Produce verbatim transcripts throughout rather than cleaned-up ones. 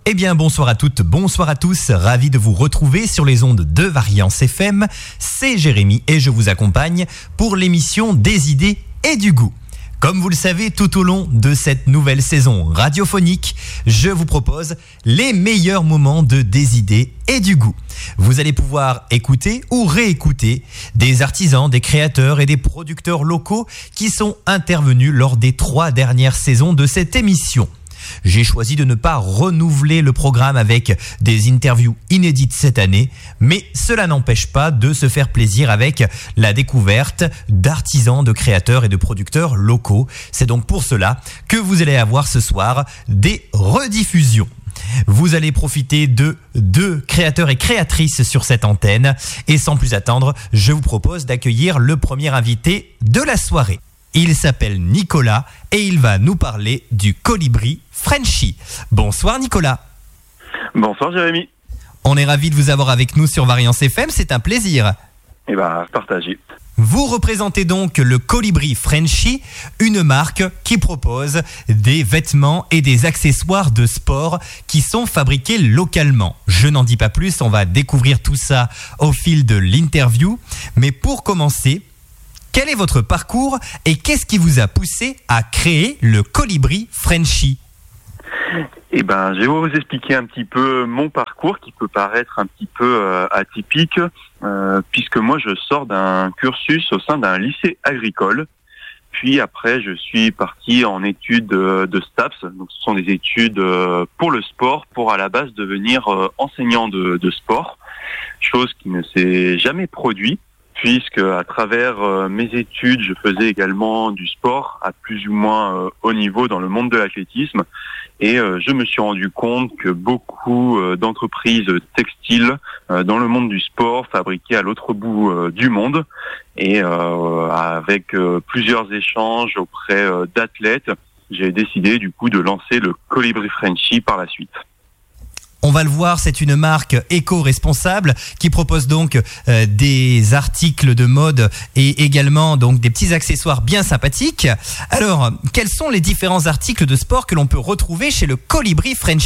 Eh bien, bonsoir à toutes, bonsoir à tous, ravi de vous retrouver sur les ondes de Variance F M. C'est Jérémy et je vous accompagne pour l'émission Des idées et du goût. Comme vous le savez, tout au long de cette nouvelle saison radiophonique, je vous propose les meilleurs moments de Des idées et du goût. Vous allez pouvoir écouter ou réécouter des artisans, des créateurs et des producteurs locaux qui sont intervenus lors des trois dernières saisons de cette émission. J'ai choisi de ne pas renouveler le programme avec des interviews inédites cette année, mais cela n'empêche pas de se faire plaisir avec la découverte d'artisans, de créateurs et de producteurs locaux. C'est donc pour cela que vous allez avoir ce soir des rediffusions. Vous allez profiter de deux créateurs et créatrices sur cette antenne. Et sans plus attendre, je vous propose d'accueillir le premier invité de la soirée. Il s'appelle Nicolas et il va nous parler du colibri Frenchy. Bonsoir Nicolas. Bonsoir Jérémy. On est ravis de vous avoir avec nous sur Variance F M, c'est un plaisir. Eh ben, partagez. Vous représentez donc le colibri Frenchy, une marque qui propose des vêtements et des accessoires de sport qui sont fabriqués localement. Je n'en dis pas plus, on va découvrir tout ça au fil de l'interview. Mais pour commencer, quel est votre parcours et qu'est-ce qui vous a poussé à créer le colibri Frenchy ? Eh ben, je vais vous expliquer un petit peu mon parcours qui peut paraître un petit peu euh, atypique, euh, puisque moi je sors d'un cursus au sein d'un lycée agricole. Puis après, je suis parti en études de, de STAPS, donc ce sont des études euh, pour le sport, pour à la base devenir euh, enseignant de, de sport, chose qui ne s'est jamais produite. Puisque à travers euh, mes études, je faisais également du sport à plus ou moins euh, haut niveau dans le monde de l'athlétisme. Et euh, je me suis rendu compte que beaucoup euh, d'entreprises textiles euh, dans le monde du sport fabriquaient à l'autre bout euh, du monde. Et euh, avec euh, plusieurs échanges auprès euh, d'athlètes, j'ai décidé du coup de lancer le colibri Frenchy par la suite. On va le voir, c'est une marque éco-responsable qui propose donc euh, des articles de mode et également donc des petits accessoires bien sympathiques. Alors, quels sont les différents articles de sport que l'on peut retrouver chez le colibri Frenchy ?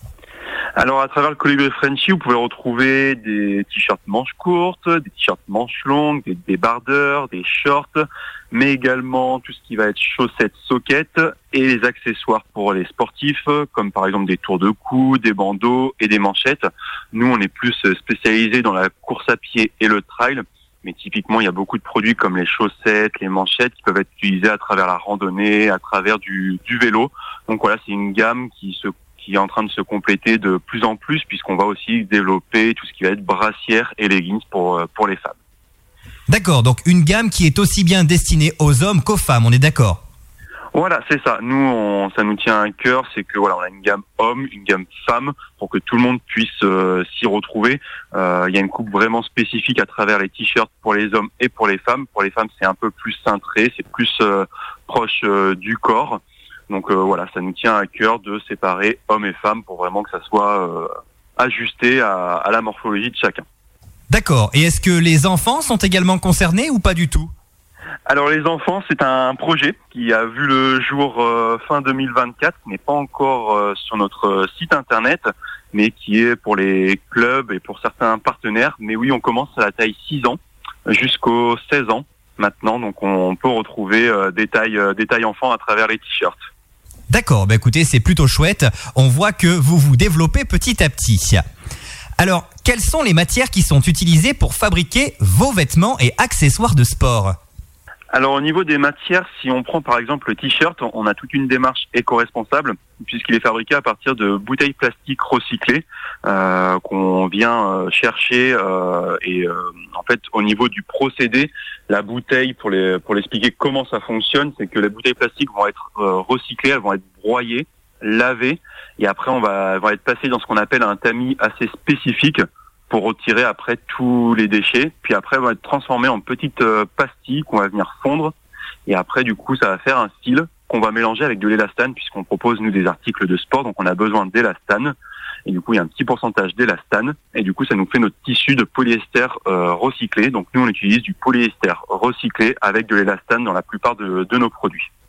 Alors, à travers le colibri Frenchy, vous pouvez retrouver des t-shirts manches courtes, des t-shirts manches longues, des débardeurs, des shorts, mais également tout ce qui va être chaussettes soquettes et les accessoires pour les sportifs, comme par exemple des tours de cou, des bandeaux et des manchettes. Nous, on est plus spécialisés dans la course à pied et le trail, mais typiquement, il y a beaucoup de produits comme les chaussettes, les manchettes qui peuvent être utilisés à travers la randonnée, à travers du, du vélo. Donc voilà, c'est une gamme qui se qui est en train de se compléter de plus en plus, puisqu'on va aussi développer tout ce qui va être brassière et leggings pour, pour les femmes. D'accord, donc une gamme qui est aussi bien destinée aux hommes qu'aux femmes, on est d'accord ? Voilà, c'est ça. Nous, on, ça nous tient à cœur, c'est que voilà, on a une gamme homme, une gamme femme, pour que tout le monde puisse euh, s'y retrouver. Euh, il y a une coupe vraiment spécifique à travers les t-shirts pour les hommes et pour les femmes. Pour les femmes, c'est un peu plus cintré, c'est plus euh, proche euh, du corps. Donc euh, voilà, ça nous tient à cœur de séparer hommes et femmes pour vraiment que ça soit euh, ajusté à, à la morphologie de chacun. D'accord. Et est-ce que les enfants sont également concernés ou pas du tout ? Alors les enfants, c'est un projet qui a vu le jour euh, fin deux mille vingt-quatre, qui n'est pas encore euh, sur notre site internet, mais qui est pour les clubs et pour certains partenaires. Mais oui, on commence à la taille six ans jusqu'aux seize ans maintenant, donc on peut retrouver euh, des tailles, euh, des tailles enfants à travers les t-shirts. D'accord, bah écoutez, c'est plutôt chouette. On voit que vous vous développez petit à petit. Alors, quelles sont les matières qui sont utilisées pour fabriquer vos vêtements et accessoires de sport ? Alors au niveau des matières, si on prend par exemple le t-shirt, on a toute une démarche éco-responsable puisqu'il est fabriqué à partir de bouteilles plastiques recyclées euh, qu'on vient euh, chercher euh, et euh, en fait au niveau du procédé, la bouteille, pour les pour l'expliquer comment ça fonctionne, c'est que les bouteilles plastiques vont être euh, recyclées, elles vont être broyées, lavées et après on va elles vont être passées dans ce qu'on appelle un tamis assez spécifique pour retirer après tous les déchets, puis après elles vont être transformées en petites euh, pastilles qu'on va venir fondre, et après du coup ça va faire un style qu'on va mélanger avec de l'élastane, puisqu'on propose nous des articles de sport, donc on a besoin d'élastane, et du coup il y a un petit pourcentage d'élastane, et du coup ça nous fait notre tissu de polyester euh, recyclé, donc nous on utilise du polyester recyclé avec de l'élastane dans la plupart de, de nos produits.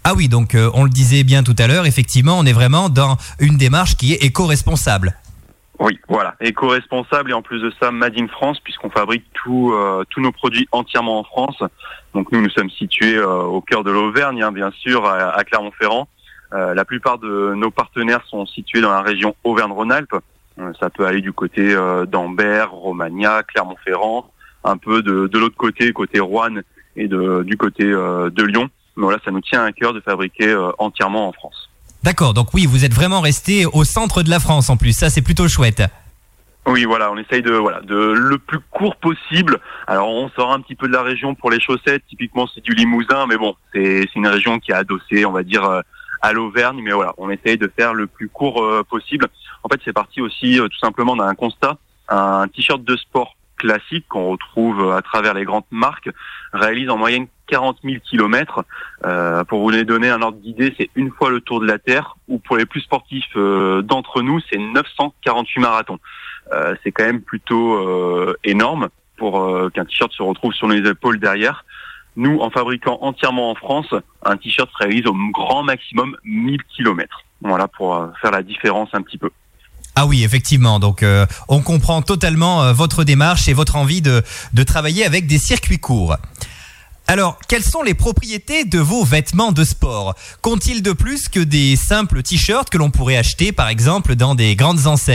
Ah oui, donc euh, on le disait bien tout à l'heure, effectivement, on est vraiment dans une démarche qui est éco-responsable. Oui, voilà, éco-responsable et en plus de ça, made in France, puisqu'on fabrique tout, euh, tous nos produits entièrement en France. Donc nous, nous sommes situés euh, au cœur de l'Auvergne, hein, bien sûr, à, à Clermont-Ferrand. Euh, la plupart de nos partenaires sont situés dans la région Auvergne-Rhône-Alpes. Euh, ça peut aller du côté euh, d'Ambert, Romagna, Clermont-Ferrand, un peu de, de l'autre côté, côté Roanne et de, du côté euh, de Lyon. Mais voilà, ça nous tient à cœur de fabriquer euh, entièrement en France. D'accord, donc oui, vous êtes vraiment resté au centre de la France en plus, ça c'est plutôt chouette. Oui, voilà, on essaye de voilà de le plus court possible. Alors on sort un petit peu de la région pour les chaussettes, typiquement c'est du Limousin, mais bon, c'est c'est une région qui est adossée, on va dire, euh, à l'Auvergne, mais voilà, on essaye de faire le plus court euh, possible. En fait, c'est parti aussi euh, tout simplement d'un constat, un t-shirt de sport classique qu'on retrouve à travers les grandes marques réalise en moyenne quarante mille kilomètres. Euh, pour vous les donner un ordre d'idée, c'est une fois le tour de la Terre, ou pour les plus sportifs euh, d'entre nous, c'est neuf cent quarante-huit marathons. Euh, c'est quand même plutôt euh, énorme pour euh, qu'un t-shirt se retrouve sur les épaules derrière. Nous, en fabriquant entièrement en France, un t-shirt se réalise au grand maximum mille kilomètres. Voilà, pour euh, faire la différence un petit peu. Ah oui, effectivement. Donc, euh, on comprend totalement euh, votre démarche et votre envie de, de travailler avec des circuits courts. Alors, quelles sont les propriétés de vos vêtements de sport ? Qu'ont-ils de plus que des simples t-shirts que l'on pourrait acheter, par exemple, dans des grandes enseignes ?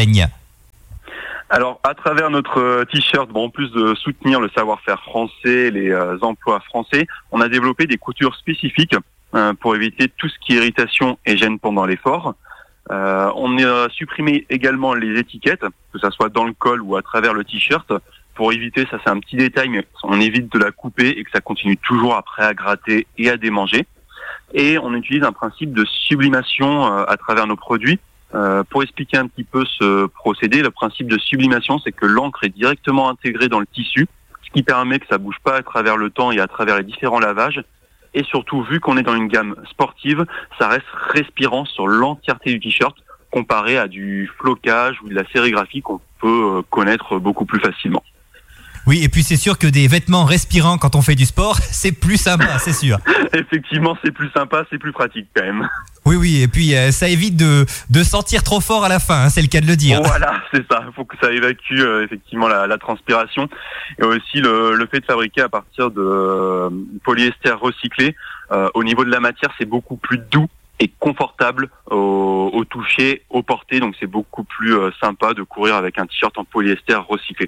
Alors, à travers notre t-shirt, bon, en plus de soutenir le savoir-faire français, les euh, emplois français, on a développé des coutures spécifiques euh, pour éviter tout ce qui est irritation et gêne pendant l'effort. Euh, on a supprimé également les étiquettes, que ça soit dans le col ou à travers le t-shirt, pour éviter, ça c'est un petit détail, mais on évite de la couper et que ça continue toujours après à gratter et à démanger. Et on utilise un principe de sublimation euh, à travers nos produits. Euh, pour expliquer un petit peu ce procédé, le principe de sublimation, c'est que l'encre est directement intégrée dans le tissu, ce qui permet que ça bouge pas à travers le temps et à travers les différents lavages. Et surtout, vu qu'on est dans une gamme sportive, ça reste respirant sur l'entièreté du t-shirt, comparé à du flocage ou de la sérigraphie qu'on peut connaître beaucoup plus facilement. Oui, et puis c'est sûr que des vêtements respirants quand on fait du sport, c'est plus sympa, c'est sûr. Effectivement, c'est plus sympa, c'est plus pratique quand même. Oui, oui, et puis euh, ça évite de, de sentir trop fort à la fin, hein, c'est le cas de le dire. Voilà, c'est ça, il faut que ça évacue euh, effectivement la, la transpiration. Et aussi le, le fait de fabriquer à partir de euh, polyester recyclé, euh, au niveau de la matière, c'est beaucoup plus doux et confortable au, au toucher, au porter, donc c'est beaucoup plus euh, sympa de courir avec un t-shirt en polyester recyclé.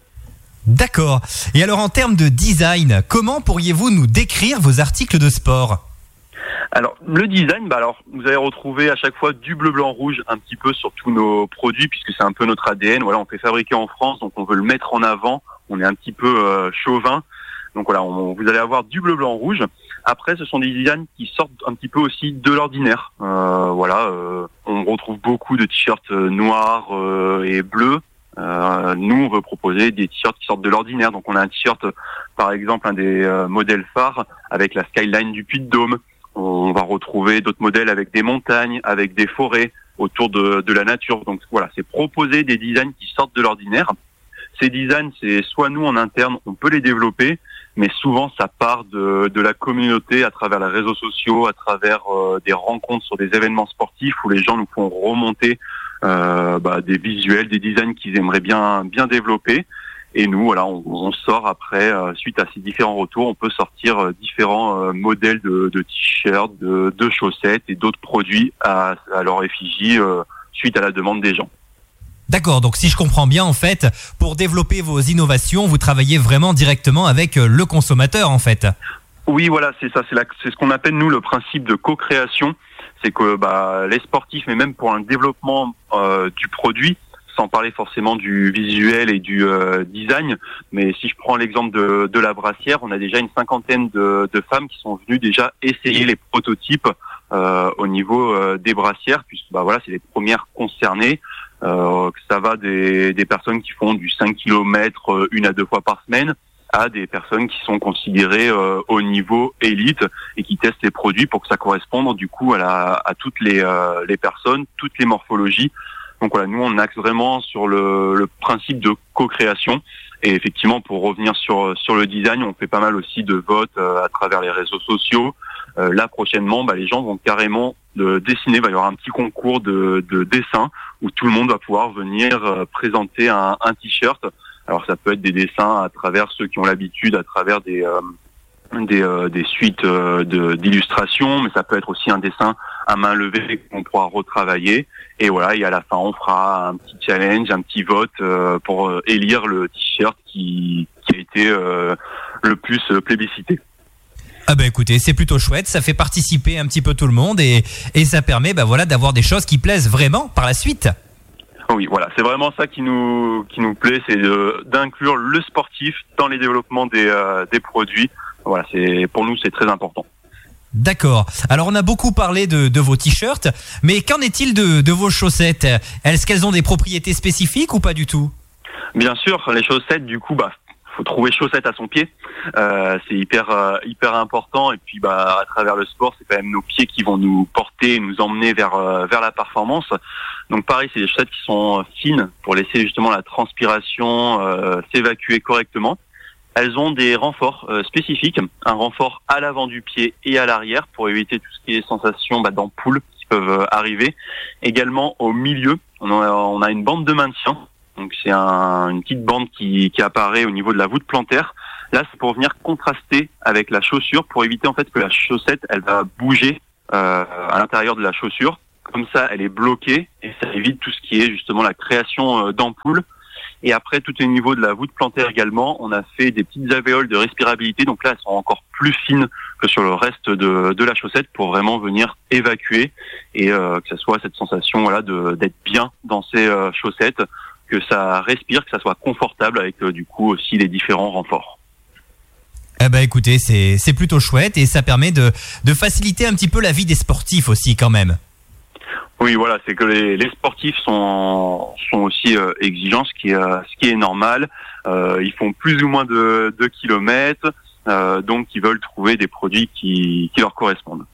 D'accord. Et alors en termes de design, comment pourriez-vous nous décrire vos articles de sport ? Alors le design, bah alors vous allez retrouver à chaque fois du bleu, blanc, rouge un petit peu sur tous nos produits puisque c'est un peu notre A D N. Voilà, on fait fabriquer en France, donc on veut le mettre en avant. On est un petit peu euh, chauvin, donc voilà, on, vous allez avoir du bleu, blanc, rouge. Après, ce sont des designs qui sortent un petit peu aussi de l'ordinaire. Euh, voilà, euh, on retrouve beaucoup de t-shirts noirs euh, et bleus. Euh, nous, on veut proposer des t-shirts qui sortent de l'ordinaire. Donc, on a un t-shirt, par exemple, un des euh, modèles phares avec la skyline du Puy-de-Dôme. On va retrouver d'autres modèles avec des montagnes, avec des forêts autour de, de la nature. Donc, voilà, c'est proposer des designs qui sortent de l'ordinaire. Ces designs, c'est soit nous en interne, on peut les développer, mais souvent ça part de, de la communauté à travers les réseaux sociaux, à travers euh, des rencontres sur des événements sportifs où les gens nous font remonter euh, bah, des visuels, des designs qu'ils aimeraient bien bien développer. Et nous, voilà, on, on sort après, euh, suite à ces différents retours, on peut sortir euh, différents euh, modèles de, de t-shirts, de, de chaussettes et d'autres produits à, à leur effigie euh, suite à la demande des gens. D'accord, donc si je comprends bien, en fait, pour développer vos innovations, vous travaillez vraiment directement avec le consommateur, en fait. Oui, voilà, c'est ça, c'est, la, c'est ce qu'on appelle, nous, le principe de co-création. C'est que bah, les sportifs, mais même pour un développement euh, du produit, sans parler forcément du visuel et du euh, design, mais si je prends l'exemple de, de la brassière, on a déjà une cinquantaine de, de femmes qui sont venues déjà essayer les prototypes euh, au niveau euh, des brassières, puisque bah, voilà, c'est les premières concernées. Euh, que ça va des, des personnes qui font du cinq kilomètres euh, une à deux fois par semaine à des personnes qui sont considérées euh, au niveau élite et qui testent les produits pour que ça corresponde du coup à, la, à toutes les, euh, les personnes, toutes les morphologies. Donc voilà, nous on axe vraiment sur le, le principe de co-création Et effectivement, pour revenir sur sur le design, on fait pas mal aussi de votes euh, à travers les réseaux sociaux. Euh, là prochainement, bah, les gens vont carrément de dessiner. Il va y avoir un petit concours de, de dessin où tout le monde va pouvoir venir euh, présenter un, un t-shirt. Alors ça peut être des dessins à travers ceux qui ont l'habitude, à travers des euh, des, euh, des suites euh, de, d'illustrations, mais ça peut être aussi un dessin à main levée qu'on pourra retravailler. Et voilà, et à la fin, on fera un petit challenge, un petit vote euh, pour euh, élire le t-shirt qui, qui a été euh, le plus euh, plébiscité. Ah bah écoutez, c'est plutôt chouette, ça fait participer un petit peu tout le monde et, et ça permet bah voilà, d'avoir des choses qui plaisent vraiment par la suite. Oui, voilà, c'est vraiment ça qui nous qui nous plaît, c'est de, d'inclure le sportif dans les développements des, euh, des produits. Voilà, c'est pour nous c'est très important. D'accord. Alors on a beaucoup parlé de, de vos t-shirts, mais qu'en est-il de, de vos chaussettes ? Est-ce qu'elles ont des propriétés spécifiques ou pas du tout ? Bien sûr, les chaussettes, du coup, bah faut trouver chaussettes à son pied. Euh, c'est hyper euh, hyper important. Et puis bah à travers le sport, c'est quand même nos pieds qui vont nous porter, nous emmener vers euh, vers la performance. Donc pareil, c'est des chaussettes qui sont fines pour laisser justement la transpiration euh, s'évacuer correctement. Elles ont des renforts euh, spécifiques, un renfort à l'avant du pied et à l'arrière pour éviter tout ce qui est sensation bah, d'ampoule qui peuvent euh, arriver. Également au milieu, on a, on a une bande de maintien. Donc c'est un, une petite bande qui, qui apparaît au niveau de la voûte plantaire. Là, c'est pour venir contraster avec la chaussure pour éviter en fait que la chaussette, elle va bouger euh, à l'intérieur de la chaussure. Comme ça, elle est bloquée et ça évite tout ce qui est justement la création euh, d'ampoules. Et après, tout au niveau de la voûte plantaire également, on a fait des petites alvéoles de respirabilité. Donc là, elles sont encore plus fines que sur le reste de, de la chaussette pour vraiment venir évacuer et euh, que ça soit cette sensation voilà de d'être bien dans ces euh, chaussettes, que ça respire, que ça soit confortable avec euh, du coup aussi les différents renforts. Eh ben écoutez, c'est c'est plutôt chouette et ça permet de de faciliter un petit peu la vie des sportifs aussi quand même. Oui, voilà, c'est que les, les sportifs sont sont aussi euh, exigeants, ce qui est euh, ce qui est normal. Euh, ils font plus ou moins de, de kilomètres, euh, donc ils veulent trouver des produits qui qui leur correspondent.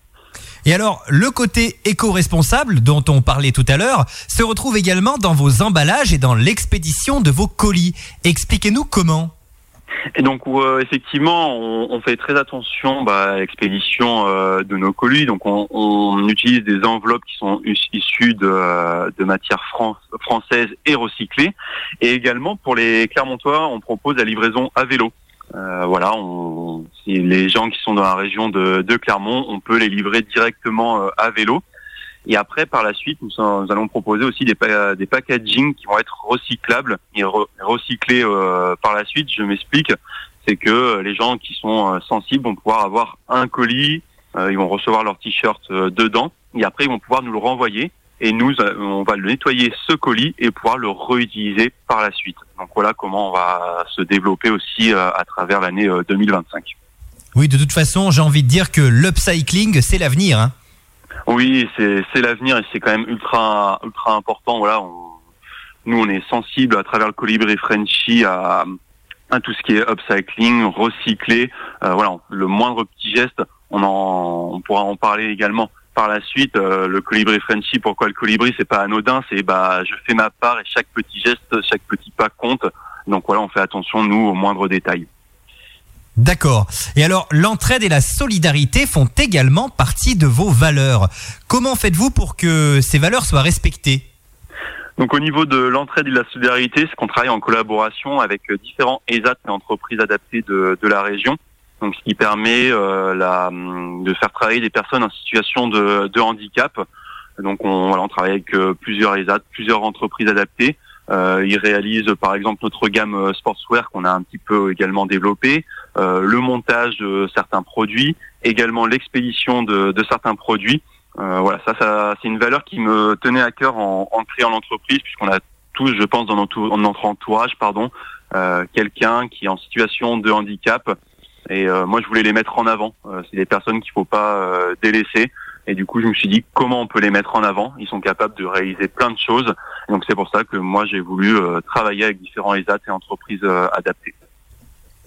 Et alors, le côté éco-responsable dont on parlait tout à l'heure se retrouve également dans vos emballages et dans l'expédition de vos colis. Expliquez-nous comment. Et donc euh, effectivement, on, on fait très attention bah, à l'expédition euh, de nos colis. Donc on, on utilise des enveloppes qui sont issues de, de matières fran- françaises et recyclées. Et également pour les Clermontois, on propose la livraison à vélo. Euh, voilà, on, si les gens qui sont dans la région de, de Clermont, on peut les livrer directement euh, à vélo. Et après, par la suite, nous, nous allons proposer aussi des, pa- des packaging qui vont être recyclables et re- recyclés euh, par la suite. Je m'explique, c'est que les gens qui sont euh, sensibles vont pouvoir avoir un colis, euh, ils vont recevoir leur t-shirt euh, dedans, et après ils vont pouvoir nous le renvoyer. Et nous, on va le nettoyer ce colis et pouvoir le réutiliser par la suite. Donc voilà comment on va se développer aussi euh, à travers l'année euh, deux mille vingt-cinq. Oui, de toute façon, j'ai envie de dire que l'upcycling, c'est l'avenir, hein. Oui, c'est c'est l'avenir et c'est quand même ultra ultra important. Voilà, on, nous on est sensible à travers le Colibri Frenchy à, à tout ce qui est upcycling, recyclé. Euh, voilà, le moindre petit geste, on en on pourra en parler également par la suite. Euh, le Colibri Frenchy, pourquoi le colibri, c'est pas anodin, c'est bah je fais ma part et chaque petit geste, chaque petit pas compte. Donc voilà, on fait attention nous aux moindres détails. D'accord. Et alors, l'entraide et la solidarité font également partie de vos valeurs. Comment faites-vous pour que ces valeurs soient respectées ? Donc au niveau de l'entraide et de la solidarité, c'est qu'on travaille en collaboration avec différents E S A T et entreprises adaptées de, de la région. Donc ce qui permet euh, la, de faire travailler des personnes en situation de, de handicap. Donc on, voilà, on travaille avec euh, plusieurs E S A T, plusieurs entreprises adaptées. Euh, ils réalisent par exemple notre gamme sportswear qu'on a un petit peu également développée, euh, le montage de certains produits, également l'expédition de, de certains produits. Euh, voilà, ça, ça, c'est une valeur qui me tenait à cœur en, en créant l'entreprise, puisqu'on a tous, je pense, dans notre, dans notre entourage, pardon, euh, quelqu'un qui est en situation de handicap. Et euh, moi, je voulais les mettre en avant. Euh, c'est des personnes qu'il faut pas euh, délaisser. Et du coup, je me suis dit comment on peut les mettre en avant. Ils sont capables de réaliser plein de choses. Et donc, c'est pour ça que moi, j'ai voulu euh, travailler avec différents E S A T et entreprises euh, adaptées.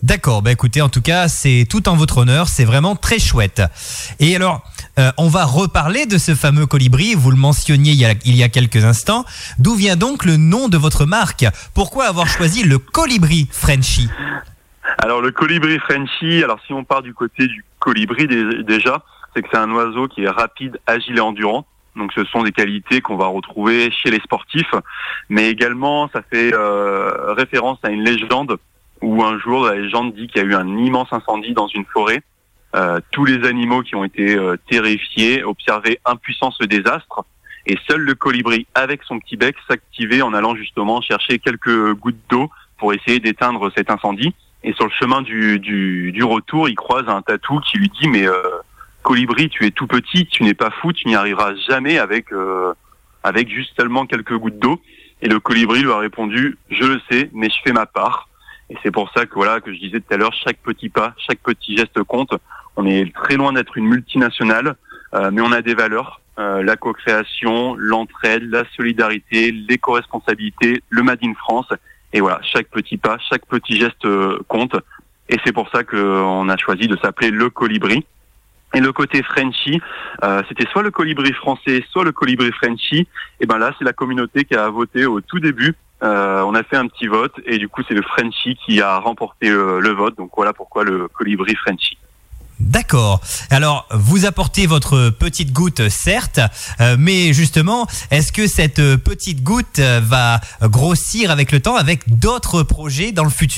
D'accord, bah écoutez, en tout cas, c'est tout en votre honneur, c'est vraiment très chouette. Et alors, euh, on va reparler de ce fameux colibri, vous le mentionniez il y a, il y a quelques instants. D'où vient donc le nom de votre marque ? Pourquoi avoir choisi le colibri Frenchy ? Alors le colibri Frenchy, alors si on part du côté du colibri dé- déjà, c'est que c'est un oiseau qui est rapide, agile et endurant. Donc ce sont des qualités qu'on va retrouver chez les sportifs, mais également ça fait euh, référence à une légende où un jour la légende dit qu'il y a eu un immense incendie dans une forêt. Euh, tous les animaux qui ont été euh, terrifiés observaient impuissants ce désastre, et seul le colibri avec son petit bec s'activait en allant justement chercher quelques gouttes d'eau pour essayer d'éteindre cet incendie. Et sur le chemin du, du, du retour, il croise un tatou qui lui dit mais euh, colibri, tu es tout petit, tu n'es pas fou, tu n'y arriveras jamais avec euh, avec juste seulement quelques gouttes d'eau. Et le colibri lui a répondu je le sais, mais je fais ma part. Et c'est pour ça que voilà que je disais tout à l'heure, chaque petit pas, chaque petit geste compte. On est très loin d'être une multinationale, euh, mais on a des valeurs, euh, la co-création, l'entraide, la solidarité, l'éco-responsabilité, le Made in France. Et voilà, chaque petit pas, chaque petit geste euh, compte. Et c'est pour ça qu'on a choisi de s'appeler le colibri. Et le côté Frenchy, euh, c'était soit le colibri français, soit le colibri Frenchy. Et ben là, c'est la communauté qui a voté au tout début. Euh, on a fait un petit vote et du coup, c'est le Frenchy qui a remporté euh, le vote. Donc voilà pourquoi le colibri Frenchy. D'accord. Alors, vous apportez votre petite goutte, certes, euh, mais justement, est-ce que cette petite goutte va grossir avec le temps, avec d'autres projets dans le futur ?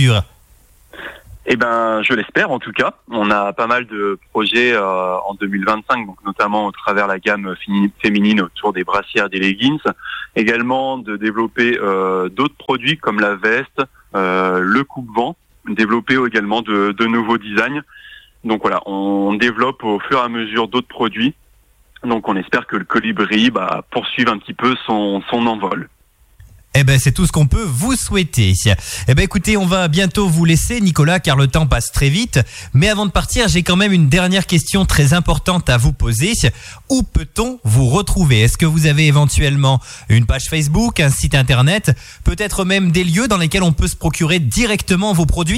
Eh ben, je l'espère en tout cas. On a pas mal de projets euh, en deux mille vingt-cinq, donc notamment au travers la gamme féminine autour des brassières et des leggings. Également de développer euh, d'autres produits comme la veste, euh, le coupe-vent, développer également de, de nouveaux designs. Donc voilà, on développe au fur et à mesure d'autres produits. Donc on espère que le colibri bah, poursuive un petit peu son, son envol. Eh ben, c'est tout ce qu'on peut vous souhaiter. Eh ben, écoutez, on va bientôt vous laisser, Nicolas, car le temps passe très vite. Mais avant de partir, j'ai quand même une dernière question très importante à vous poser. Où peut-on vous retrouver ? Est-ce que vous avez éventuellement une page Facebook, un site internet, peut-être même des lieux dans lesquels on peut se procurer directement vos produits ?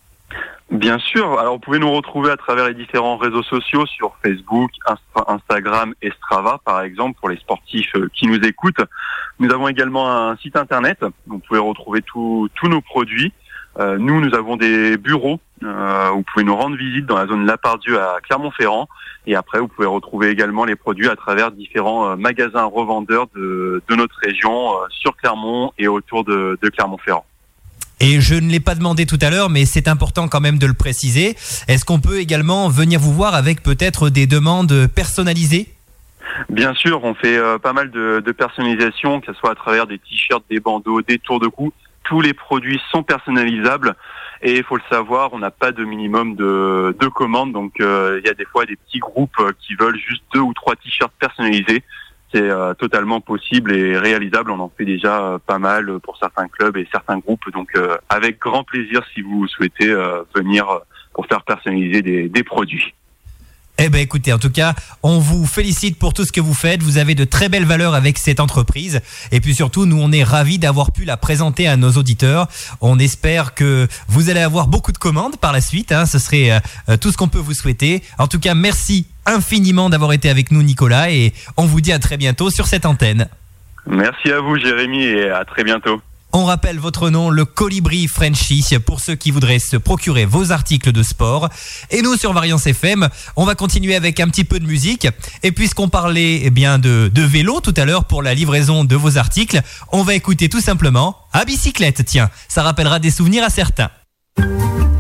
Bien sûr. Alors, vous pouvez nous retrouver à travers les différents réseaux sociaux sur Facebook, Insta- Instagram et Strava, par exemple, pour les sportifs qui nous écoutent. Nous avons également un site internet. Vous pouvez retrouver tous tous nos produits. Euh, nous, nous avons des bureaux. Euh, vous pouvez nous rendre visite dans la zone Lapardieu à Clermont-Ferrand. Et après, vous pouvez retrouver également les produits à travers différents euh, magasins revendeurs de, de notre région, euh, sur Clermont et autour de, de Clermont-Ferrand. Et je ne l'ai pas demandé tout à l'heure, mais c'est important quand même de le préciser. Est-ce qu'on peut également venir vous voir avec peut-être des demandes personnalisées ? Bien sûr, on fait euh, pas mal de, de personnalisation, que ce soit à travers des t-shirts, des bandeaux, des tours de cou. Tous les produits sont personnalisables et il faut le savoir, on n'a pas de minimum de, de commandes. Donc euh, il y a des fois des petits groupes qui veulent juste deux ou trois t-shirts personnalisés. C'est euh, totalement possible et réalisable. On en fait déjà euh, pas mal pour certains clubs et certains groupes. Donc euh, avec grand plaisir si vous souhaitez euh, venir pour faire personnaliser des, des produits. Eh ben écoutez, en tout cas, on vous félicite pour tout ce que vous faites. Vous avez de très belles valeurs avec cette entreprise. Et puis surtout, nous, on est ravis d'avoir pu la présenter à nos auditeurs. On espère que vous allez avoir beaucoup de commandes par la suite. Hein. Ce serait euh, tout ce qu'on peut vous souhaiter. En tout cas, merci infiniment d'avoir été avec nous, Nicolas. Et on vous dit à très bientôt sur cette antenne. Merci à vous, Jérémy, et à très bientôt. On rappelle votre nom, le Colibri Frenchy, pour ceux qui voudraient se procurer vos articles de sport. Et nous, sur Variance F M, on va continuer avec un petit peu de musique. Et puisqu'on parlait eh bien de, de vélo tout à l'heure pour la livraison de vos articles, on va écouter tout simplement à bicyclette. Tiens, ça rappellera des souvenirs à certains.